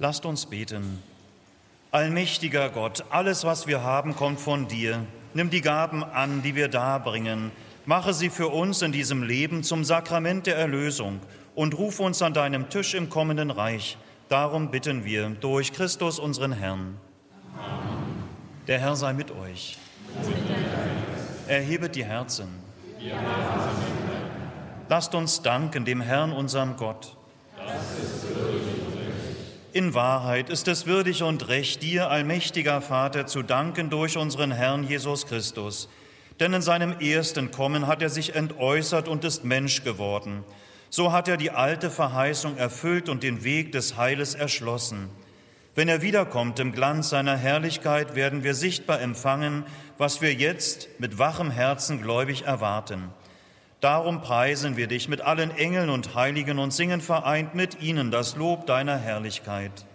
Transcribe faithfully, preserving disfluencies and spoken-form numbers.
Lasst uns beten. Allmächtiger Gott, alles, was wir haben, kommt von dir. Nimm die Gaben an, die wir darbringen. Mache sie für uns in diesem Leben zum Sakrament der Erlösung und ruf uns an deinem Tisch im kommenden Reich. Darum bitten wir durch Christus, unseren Herrn. Amen. Der Herr sei mit euch. Erhebet die Herzen. Ja. Lasst uns danken dem Herrn, unserem Gott. Das ist würdig und recht. In Wahrheit ist es würdig und recht, dir, allmächtiger Vater, zu danken durch unseren Herrn Jesus Christus. Denn in seinem ersten Kommen hat er sich entäußert und ist Mensch geworden. So hat er die alte Verheißung erfüllt und den Weg des Heiles erschlossen. Wenn er wiederkommt im Glanz seiner Herrlichkeit, werden wir sichtbar empfangen, was wir jetzt mit wachem Herzen gläubig erwarten. Darum preisen wir dich mit allen Engeln und Heiligen und singen vereint mit ihnen das Lob deiner Herrlichkeit.